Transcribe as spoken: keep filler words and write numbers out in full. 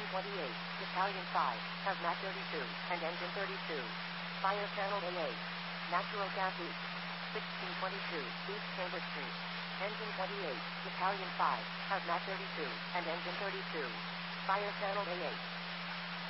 twenty-eight, Battalion five, Hazmat thirty-two, and Engine thirty-two. Fire Channel A eight. Natural gas leak. sixteen twenty-two, East Chamber Street. Engine twenty-eight, Battalion five, Hazmat thirty-two, and Engine thirty-two. Fire Channel A eight.